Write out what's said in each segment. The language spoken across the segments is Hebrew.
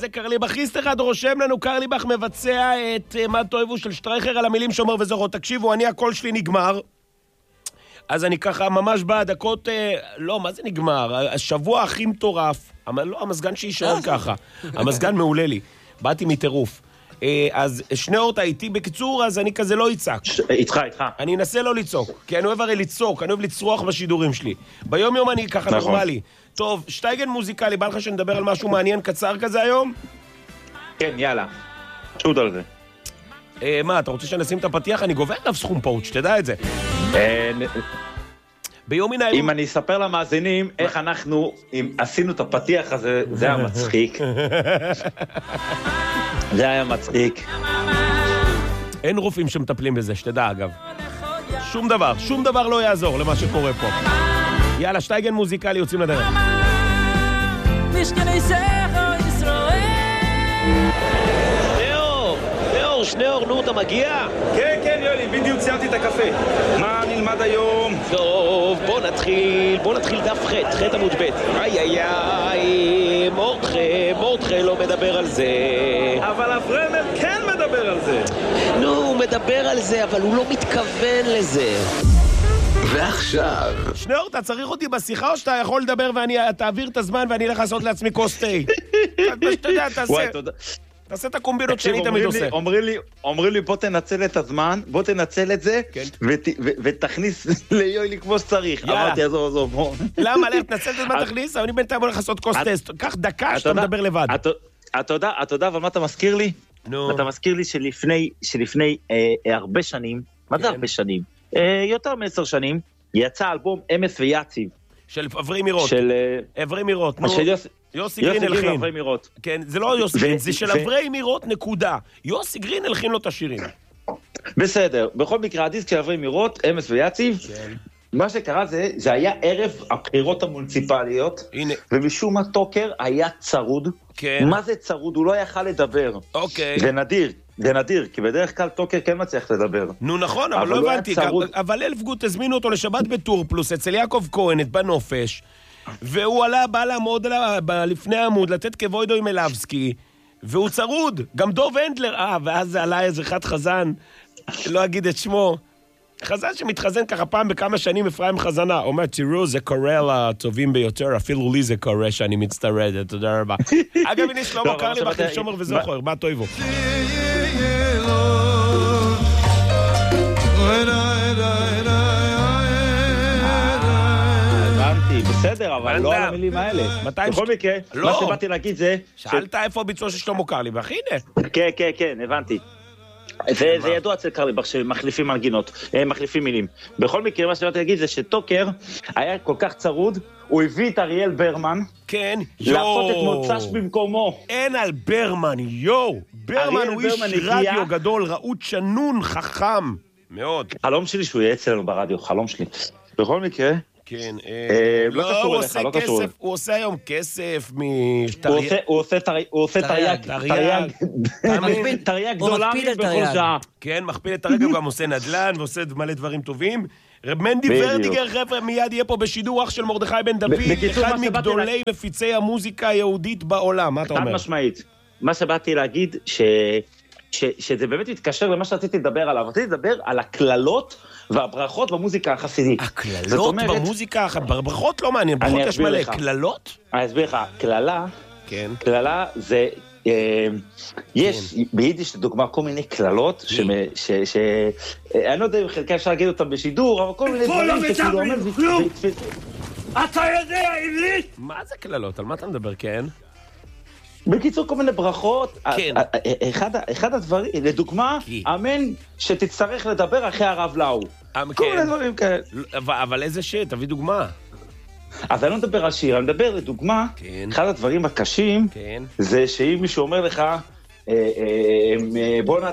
זה קרליבכיסט אחד רושם לנו, קרליבך מבצע את מה תאהבו של שטרייכר על המילים שומר וזורות. תקשיבו, הקול שלי נגמר, אז אני ככה ממש בדקות, לא, מה זה נגמר? השבוע הכי מטורף, לא, המסגן שישאר ככה, המסגן מעולה לי, באתי מטירוף. אז שניאור אתה איתי בקיצור, אז אני כזה לא יצעק. איתך. אני אנסה לא לצעוק, כי אני אוהב הרי לצעוק, אני אוהב לצרוח בשידורים שלי. ביום יום אני ככה נורמלי. טוב, שטייגן מוזיקלי, בא לך שנדבר על משהו מעניין קצר כזה היום? כן, יאללה. שוט על זה. מה, אתה רוצה שנשים את הפתיח? אני גובר עליו סכום פאוץ', תדע את זה. ביום מן היום... אם אני אספר למאזינים איך אנחנו עשינו את הפתיח הזה, זה היה מצחיק. זה היה מצחיק. אין רופאים שמטפלים בזה, שתדע אגב. שום דבר לא יעזור למה שקורה פה. יאללה, שטייגן מוזיקלי, יוצאים לדרך. שניאור, נו, אתה מגיע? כן, יולי, בדיוק ציירתי את הקפה. מה נלמד היום? טוב, בוא נתחיל דף ח' עמוד ב'. איי, מורדכי לא מדבר על זה. אבל הפרמר כן מדבר על זה. נו, הוא מדבר על זה, אבל הוא לא מתכוון לזה. ועכשיו... שניאור, אתה צריך אותי בשיחה או שאתה יכול לדבר ואני תעביר את הזמן ואני אלך לעשות לעצמי כוס תה? אתה יודע, תעשה את הקומבינות שאני תמיד עושה. אומרים לי, בוא תנצל את הזמן, בוא תנצל את זה, ותכניס ליולי כמו שצריך. אמרתי, עזוב. למה? תנצל את הזמן, תכניס, אבל אני בינתיים הולך לעשות כוס טסט. קח דקה שאתה מדבר לבד. אתה יודע, אבל מה אתה מזכיר לי? אתה מזכיר לי שלפני הרבה שנים, מה זה הרבה שנים? יותר מ10 שנים, יצא אלבום אמס ויציב. של אברי מירות. אברי מירות. יוסי גרין הלחין. כן, זה לא יוסי גרין, זה של אברי מירות נקודה. יוסי גרין הלחין לו את השירים. בסדר, בכל מקרה הדיסק של אברי מירות, אמס ויציב, מה שקרה זה היה ערב הבחירות המוניציפליות, ומשום מה טוקר היה צרוד. מה זה צרוד? הוא לא יכל לדבר. זה נדיר, כי בדרך כלל טוקר כן מצליח לדבר. נו נכון, אבל לא הבנתי. אבל אלפגוט הזמינו אותו לשבת בטור פלוס אצל יעקב כהן בנופש, והוא בא לעמוד לפני העמוד, לתת כבוידו עם אלבסקי, והוא צרוד, גם דוב הנדלר, ואז זה עלה איזה חד חזן, לא אגיד את שמו, חזן שמתחזן ככה פעם בכמה שנים, אפרים חזנה, אומר, תראו, זה קורא הטובים ביותר, אפילו לי זה קורא שאני מצטרדת, תודה רבה. אגב, הנה שלמה קרליבך עם שומר וזוכר, מה תאהבו? בסדר, אבל לא על המילים האלה. בכל מקרה, מה שבאתי להגיד זה... שאלת איפה הביצוע של שלמה קרליבך, הנה. כן, הבנתי. זה ידוע אצל קרליבך שמחליפים מנגינות, מחליפים מילים. בכל מקרה, מה שבאתי להגיד זה שטוקר היה כל כך צרוד, הוא הביא את אריאל ברמן, כן, לעשות את מוצש במקומו. אין על ברמן, ברמן הוא איש רדיו גדול, רעות שנון, חכם, מאוד. חלום שלי שהוא יהיה אצלנו ברדיו, חלום שלי. בכל מקרה... כן, לא קשור אליך, לא קשור. הוא עושה היום כסף הוא עושה תרי"ג דולרים בכל שעה. כן, מכפיל את הרגע, הוא גם עושה נדל"ן ועושה מלא דברים טובים. רב מנדי ורדיגר, חבר'ה, מיד יהיה פה בשידור אח של מרדכי בן דוד, אחד מגדולי מפיצי המוזיקה היהודית בעולם. מה אתה אומר? חד משמעית. מה שבאתי להגיד, שזה באמת מתקשר למה שרציתי לדבר עליו. רציתי לדבר על הכללות והברכות במוזיקה החסידית. הכללות במוזיקה, ברכות לא מעניין, ברכות יש מלא. כללות? אני אסביר לך, כללה זה, יש ביידיש לדוגמה כל מיני כללות, אני לא יודע אם חלקה אפשר להגיד אותם בשידור, אבל כל מיני דברים שכאילו אומר... אתה יודע עברית? מה זה כללות? על מה אתה מדבר, כן? בקיצור, כל מיני ברכות, אחד הדברים, לדוגמה, אמן שתצטרך לדבר אחרי הרב לאו. כל מיני דברים כאלה. אבל איזה שיר? תביא דוגמה. אז אני לא מדבר על שיר, אני מדבר לדוגמה, אחד הדברים הקשים, זה שאם מישהו אומר לך, בוא'נה,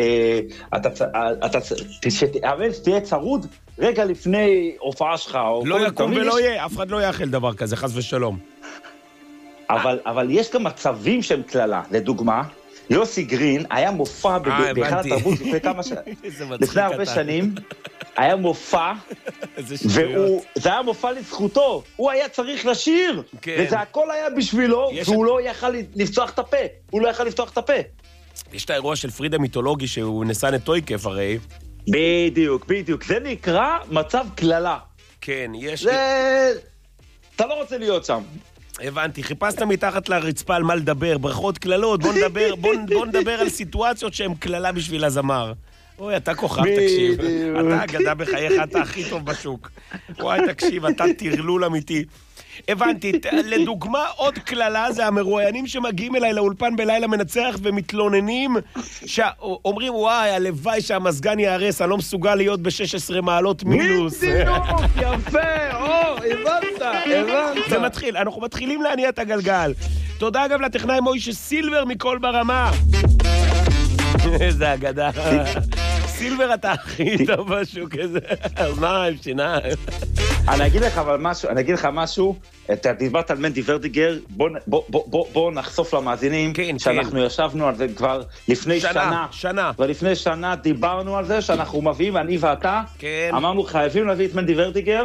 אמן שתהיה צרוד רגע לפני הופעה שלך. לא יקום ולא יהיה, אף אחד לא יאכל דבר כזה, חס ושלום. אבל יש גם מצבים שהם כללה. לדוגמה, יוסי גרין היה מופע באחד התרבות לפני הרבה שנים, היה מופע, זה היה מופע לזכותו, הוא היה צריך לשיר, וזה הכל היה בשבילו, והוא לא יכל לפתוח את הפה. יש את האירוע של פרידה מיתולוגי, שהוא נסע נטויקף הרי. בדיוק, זה נקרא מצב כללה. כן, יש... אתה לא רוצה להיות שם. הבנתי, חיפשת מתחת לרצפה על מה לדבר, ברכות כללות, בוא נדבר על סיטואציות שהן כללה בשביל הזמר. אוי, אתה כוכב, תקשיב. אתה אגדה בחייך, אתה הכי טוב בשוק. וואי, תקשיב, אתה תרלול אמיתי. הבנתי, לדוגמה, עוד כללה זה המרואיינים שמגיעים אליי לאולפן בלילה מנצח ומתלוננים, שאומרים, וואי, הלוואי שהמזגן יערס, אני לא מסוגל להיות ב-16 מעלות מינוס. בדיוק, יפה, הבנת. זה מתחיל, אנחנו מתחילים להניע את הגלגל. תודה אגב לטכנאי מוישה סילבר מכל ברמה. איזה אגדה. סילבר אתה הכי טוב בשוק הזה. אז מה, שינה? אני אגיד לך משהו, אתה דיברת על מנדי ורדיגר, בוא נחשוף למאזינים, שאנחנו ישבנו על זה כבר לפני שנה. ולפני שנה דיברנו על זה, שאנחנו מביאים, אני ואתה, אמרנו חייבים להביא את מנדי ורדיגר,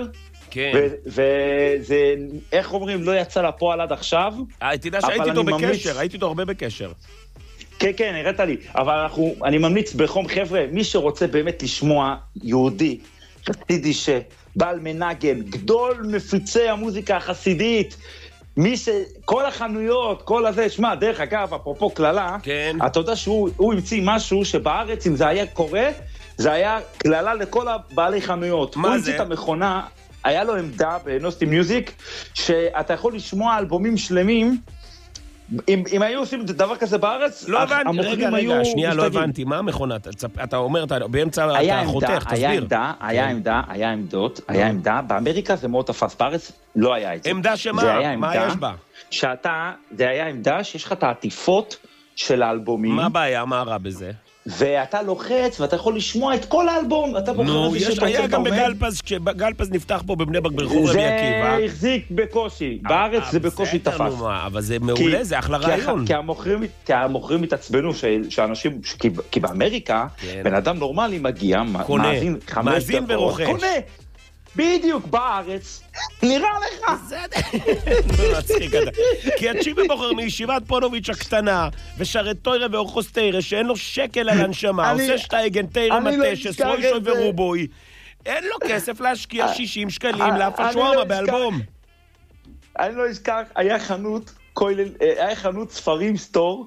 וזה, איך אומרים, לא יצא לפועל עד עכשיו. תדע שהייתי איתו בקשר, הייתי איתו הרבה בקשר. כן, הראת לי, אבל אני ממליץ בחום, חבר'ה, מי שרוצה באמת לשמוע יהודי, חסידי בעל מנגן, גדול מפיצי המוזיקה החסידית, כל החנויות, כל הזה, שמה, דרך אגב, אפרופו כללה, אתה יודע שהוא המציא משהו שבארץ, אם זה היה קורה, זה היה כללה לכל הבעלי חנויות. הוא המציא את המכונה, היה לו עמדה בנוסטי מיוזיק, שאתה יכול לשמוע אלבומים שלמים, אם היו עושים דבר כזה בארץ, לא הבנתי, רגע, שנייה, לא הבנתי, מה המכונה? אתה אומר, באמצע אתה חותך, תסביר. היה עמדה, באמריקה זה מאוד תפס, בארץ לא היה את זה. עמדה שמה? מה יש בה? זה היה עמדה שיש לך את העטיפות של האלבומים. מה הבעיה? מה רע בזה? ואתה לוחץ, ואתה יכול לשמוע את כל האלבום, אתה בוחר את זה שאתה היה גם בגלפז, כשגלפז נפתח פה בבני ברק ברחוב רבי עקיבא. זה החזיק בקושי, בארץ זה בקושי תפס. אבל זה מעולה, זה אחלה רעיון. כי המוכרים התעצבנו שאנשים, כי באמריקה, בן אדם נורמלי מגיע, מאזין ורוכש. קונה. בדיוק, בארץ, נראה לך. לא נצחיק אתה. כי הצ'יבה בוחר מישיבת פונוביץ' הקטנה, ושרת טוירה ואורחוס תירה, שאין לו שקל על הנשמה, עושה שטייגן תירה מטשס, רוישוי ורובוי, אין לו כסף להשקיע 60 שקלים להפת שווארמה באלבום. אני לא אשכח, היה חנות ספרים סטור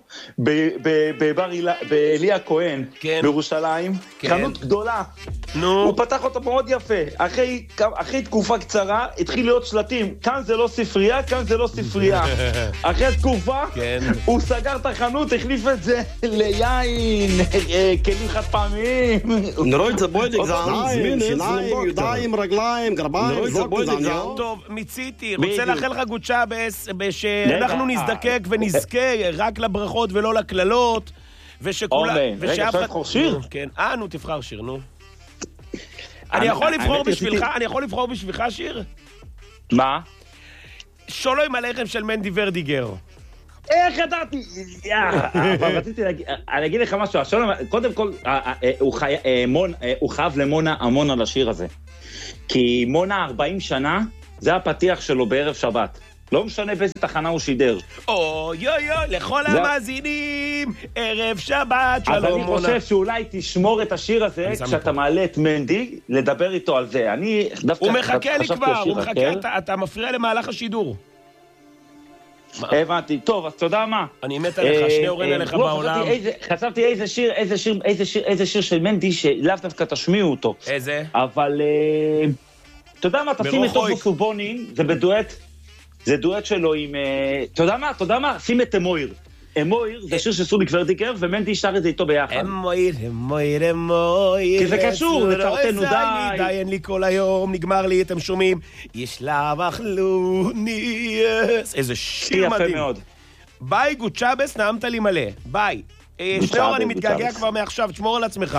באלי הכהן בירושלים, חנות גדולה. הוא פתח אותה מאוד יפה. אחרי תקופה קצרה התחיל להיות שלטים, כאן זה לא ספרייה, כאן זה לא ספרייה. אחרי תקופה הוא סגר את החנות, החליף את זה ליין, כלים חד פעמיים. נראה זה בוידק, זה שיניים, ידיים, רגליים, גרביים, זאת בוידק. טוב, מיציתי, רוצה לאחל לך גוצ'אבס, שאנחנו נזדקק ונזכה רק לברכות ולא לכללות, ושכולה... רגע, אפשר לבחור שיר? כן, נו, תבחר שיר, נו. אני יכול לבחור בשבילך שיר? מה? שולוי מלאכם של מנדי ורדיגר. איך ידעתי? אבל רציתי להגיד, אני אגיד לך משהו, קודם כל, הוא חייב למונה המון על השיר הזה. כי מונה 40 שנה, זה הפתיח שלו בערב שבת. לא משנה באיזה תחנה הוא שידר. אוי, לכל המאזינים, ערב שבת, שלום מונה. אז אני חושב שאולי תשמור את השיר הזה, כשאתה מעלה את מנדי, לדבר איתו על זה. הוא מחכה לי כבר, הוא מחכה, אתה מפריע למהלך השידור. הבנתי, טוב, אז אתה יודע מה? אני מת עליך, שני אורן עליך בעולם. חשבתי איזה שיר של מנדי, שלאו דווקא תשמיעו אותו. איזה? אבל, אתה יודע מה, תשים את טובו סובוני, זה בדואט. זה דואט שלו עם... אתה יודע מה? שים את אמויר. אמויר זה שיר של סוניק ורדיגר, ומנדי שר את זה איתו ביחד. אמויר. כי זה קשור, לצרתנו די. די, אין לי כל היום, נגמר לי, אתם שומעים. יש לבח לוניאס. איזה שיר מדהים. יפה מאוד. ביי, גוצ'אבס, נעמת לי מלא. ביי. שניאור, אני מתגעגע כבר מעכשיו, תשמור על עצמך.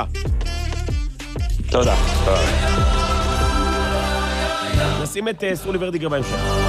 תודה. נשים את סוניק ורדיגר בהמשך.